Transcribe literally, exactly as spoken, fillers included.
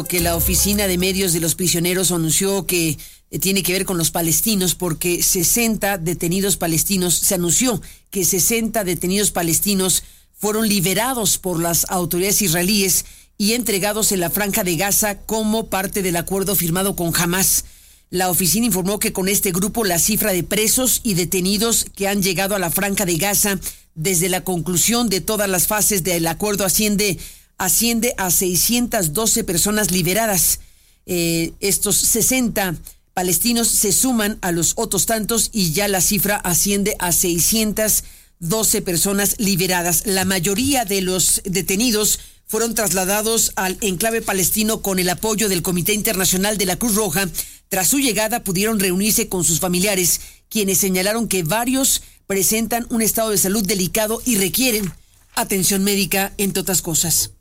Que la oficina de medios de los prisioneros anunció que eh, tiene que ver con los palestinos, porque sesenta detenidos palestinos, se anunció que sesenta detenidos palestinos fueron liberados por las autoridades israelíes y entregados en la Franja de Gaza como parte del acuerdo firmado con Hamás. La oficina informó que con este grupo la cifra de presos y detenidos que han llegado a la Franja de Gaza desde la conclusión de todas las fases del acuerdo asciende asciende a seiscientas doce personas liberadas. Eh, estos sesenta palestinos se suman a los otros tantos y ya la cifra asciende a seiscientas doce personas liberadas. La mayoría de los detenidos fueron trasladados al enclave palestino con el apoyo del Comité Internacional de la Cruz Roja. Tras su llegada pudieron reunirse con sus familiares, quienes señalaron que varios presentan un estado de salud delicado y requieren atención médica, entre otras cosas.